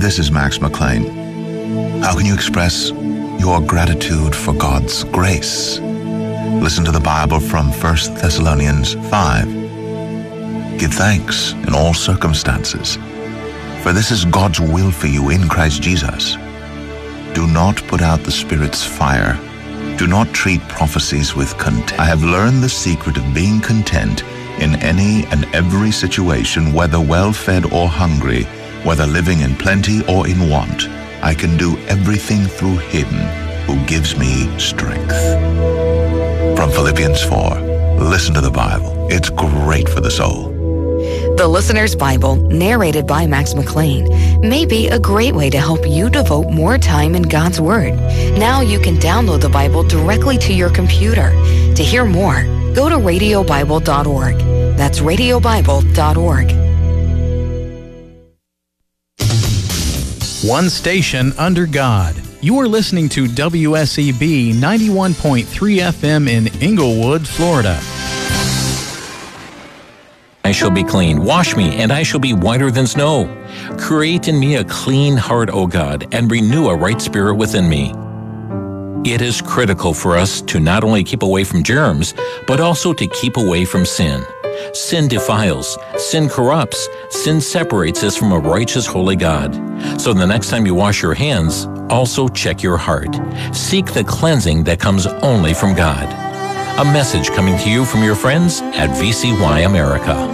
This is Max McLean. How can you express your gratitude for God's grace? Listen to the Bible from 1 Thessalonians 5. Give thanks in all circumstances, for this is God's will for you in Christ Jesus. Do not put out the Spirit's fire. Do not treat prophecies with contempt. I have learned the secret of being content in any and every situation, whether well-fed or hungry, whether living in plenty or in want. I can do everything through Him who gives me strength. From Philippians 4, listen to the Bible. It's great for the soul. The Listener's Bible, narrated by Max McLean, may be a great way to help you devote more time in God's Word. Now you can download the Bible directly to your computer. To hear more, go to radiobible.org. That's radiobible.org. One station under God. You are listening to WSEB 91.3 FM in Inglewood, Florida. I shall be clean. Wash me, and I shall be whiter than snow. Create in me a clean heart, O God, and renew a right spirit within me. It is critical for us to not only keep away from germs, but also to keep away from sin. Sin defiles, sin corrupts, sin separates us from a righteous, holy God. So the next time you wash your hands, also check your heart. Seek the cleansing that comes only from God. A message coming to you from your friends at VCY America.